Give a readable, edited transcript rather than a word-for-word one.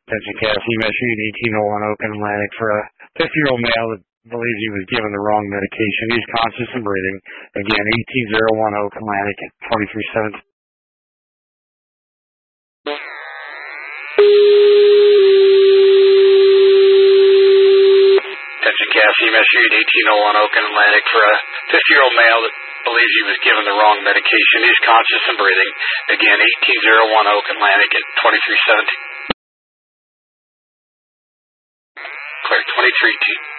Attention Cassie, Metro 1801 Oak and Atlantic for a 50-year-old male that believes he was given the wrong medication. He's conscious and breathing. Again, 1801 Oak Atlantic at 2317. Attention Cassie, Metro 1801 Oak and Atlantic for a 50-year-old male that believes he was given the wrong medication. He's conscious and breathing. Again, 1801 Oak Atlantic at 2317. Clear 23T.